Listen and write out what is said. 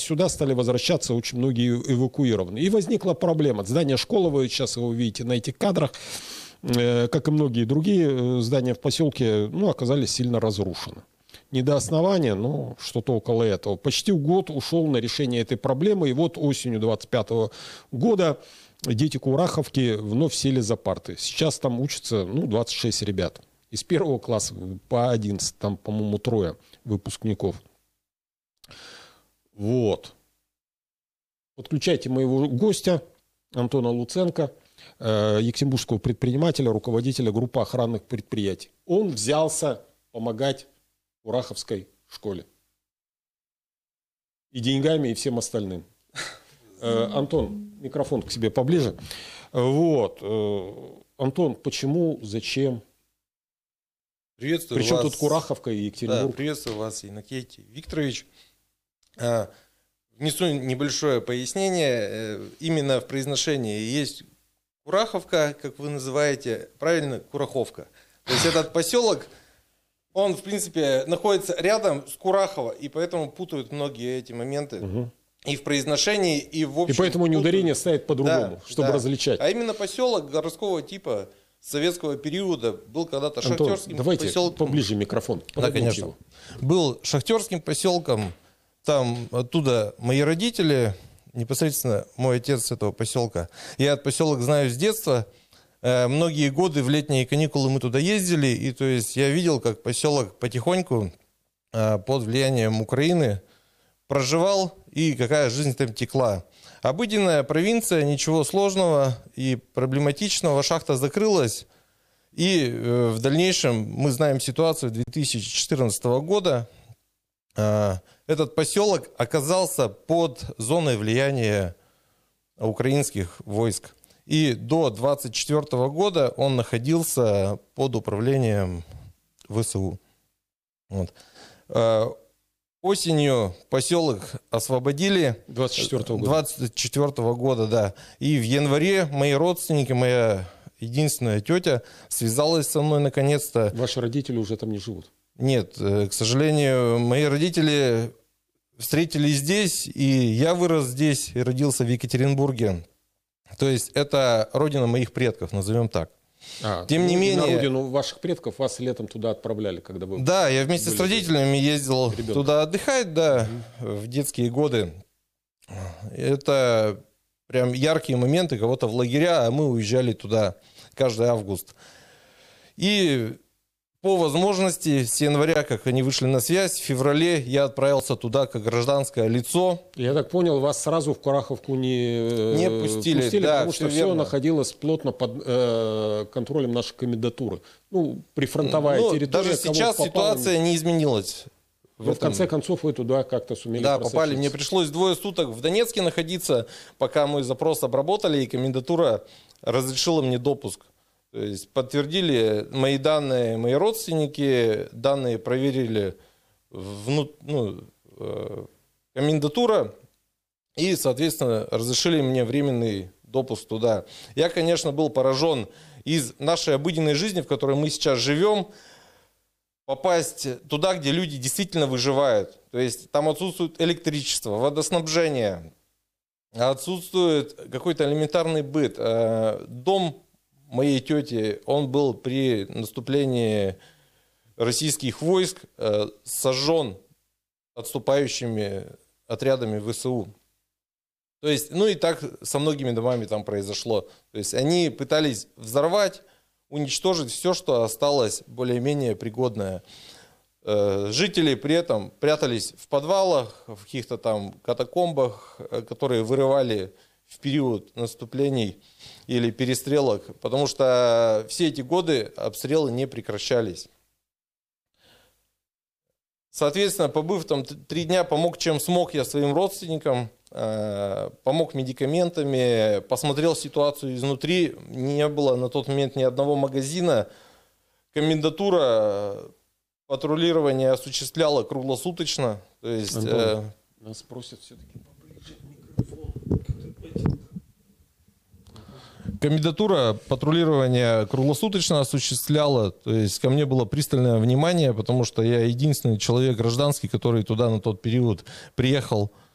сюда стали возвращаться очень многие эвакуированные. И возникла проблема. Здание школы, вы сейчас его видите на этих кадрах, как и многие другие здания в поселке, ну, оказались сильно разрушены. Не до основания, но что-то около этого. Почти год ушел на решение этой проблемы, и вот осенью 2025 года дети Кураховки вновь сели за парты. Сейчас там учатся, ну, 26 ребят. Из 1 класса по 11, там, по-моему, 3 выпускников. Вот. Подключайте моего гостя Антона Луценко, екатеринбургского предпринимателя, руководителя группы охранных предприятий. Он взялся помогать Кураховской школе. И деньгами, и всем остальным. Антон, микрофон к себе поближе. Вот. Антон, почему, зачем? Приветствую Причем вас. Тут Кураховка и Екатеринбург? Да, приветствую вас, Иннокентий Викторович. Внесу небольшое пояснение. Именно в произношении есть Кураховка, как вы называете, правильно, Кураховка. То есть этот поселок, он, в принципе, находится рядом с Курахово, и поэтому путают многие эти моменты. Угу. И в произношении, и в общем... И поэтому ударение ставят по-другому, да, чтобы различать. А именно поселок городского типа советского периода был когда-то шахтерским давайте поселком. Поближе микрофон. Да, конечно. Его. Был шахтерским поселком. Там оттуда мои родители, непосредственно мой отец с этого поселка. Я этот поселок знаю с детства. Многие годы в летние каникулы мы туда ездили. И то есть я видел, как поселок потихоньку под влиянием Украины проживал и какая жизнь там текла. Обыденная провинция, ничего сложного и проблематичного. Шахта закрылась. И в дальнейшем мы знаем ситуацию 2014 года. Этот поселок оказался под зоной влияния украинских войск. И до 24 года он находился под управлением ВСУ. Вот. Осенью поселок освободили. 24 года, да. И в январе мои родственники, моя единственная тетя, связалась со мной наконец-то. Ваши родители уже там не живут? Нет, к сожалению, мои родители встретились здесь, и я вырос здесь, и родился в Екатеринбурге. То есть это родина моих предков, назовем так. Тем не менее... На родину ваших предков вас летом туда отправляли, когда вы... Да, я вместе с родителями ездил туда отдыхать, да, в детские годы. Это прям яркие моменты, кого-то в лагеря, а мы уезжали туда каждый август. И по возможности с января, как они вышли на связь, в феврале я отправился туда как гражданское лицо. Я так понял, вас сразу в Кураховку не пустили, да, потому что все находилось плотно под контролем нашей комендатуры. Ну, прифронтовая территория. Даже сейчас ситуация не изменилась. Но в конце концов вы туда как-то сумели просочиться. Попали. Мне пришлось 2 суток в Донецке находиться, пока мой запрос обработали, и комендатура разрешила мне допуск. То есть подтвердили мои данные, мои родственники, данные проверили комендатура и, соответственно, разрешили мне временный допуск туда. Я, конечно, был поражен из нашей обыденной жизни, в которой мы сейчас живем, попасть туда, где люди действительно выживают. То есть там отсутствует электричество, водоснабжение, отсутствует какой-то элементарный быт. Дом моей тети, он был при наступлении российских войск сожжен отступающими отрядами ВСУ. То есть, ну и так со многими домами там произошло. То есть они пытались взорвать, уничтожить все, что осталось более-менее пригодное. Жители при этом прятались в подвалах, в каких-то там катакомбах, которые вырывали в период наступлений или перестрелок, потому что все эти годы обстрелы не прекращались. Соответственно, побыв там 3 дня, помог чем смог я своим родственникам, помог медикаментами, посмотрел ситуацию изнутри. Не было на тот момент ни одного магазина. Комендатура патрулирование осуществляла круглосуточно. То есть, нас просят все-таки поближе микрофон. Комендатура патрулирования круглосуточно осуществляла, то есть ко мне было пристальное внимание, потому что я единственный человек гражданский, который туда на тот период приехал